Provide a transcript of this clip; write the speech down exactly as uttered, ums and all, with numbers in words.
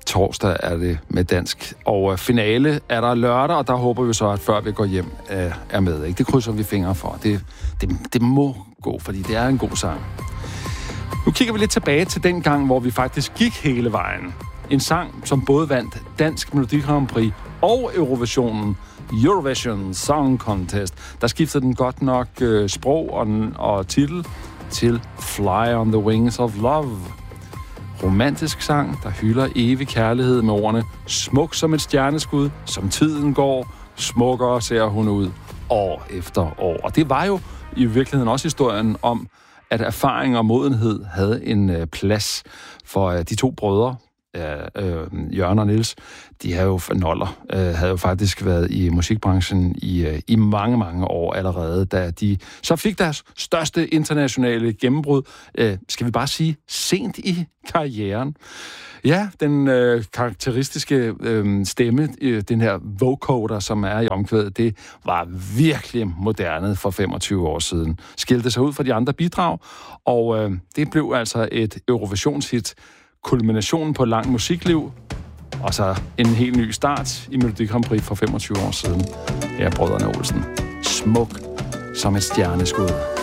torsdag er det med dansk. Og øh, finale er der lørdag, og der håber vi så, at før vi går hjem, øh, er med. Ikke? Det krydser vi fingre for. Det, det, det må gå, fordi det er en god sang. Nu kigger vi lidt tilbage til den gang, hvor vi faktisk gik hele vejen. En sang, som både vandt Dansk Melodi Grand Prix og Eurovisionen, Eurovision Song Contest. Der skiftede den godt nok øh, sprog og, og titel til Fly on the Wings of Love. Romantisk sang, der hylder evig kærlighed med ordene smuk som et stjerneskud, som tiden går, smukkere ser hun ud år efter år. Og det var jo i virkeligheden også historien om, at erfaring og modenhed havde en øh, plads for øh, de to brødre, øh, Jørgen og Niels. De havde jo noller, øh, havde jo faktisk været i musikbranchen i, øh, i mange, mange år allerede, da de så fik deres største internationale gennembrud, øh, skal vi bare sige, sent i karrieren. Ja, den øh, karakteristiske øh, stemme, øh, den her vocoder, som er i omkvædet, det var virkelig moderne for femogtyve år siden. Skilte sig ud fra de andre bidrag, og øh, det blev altså et Eurovisionshit, kulminationen på et langt musikliv, og så en helt ny start i Melodi Grand Prix for femogtyve år siden. Her er brødrene Olsen. Smuk som et stjerneskud.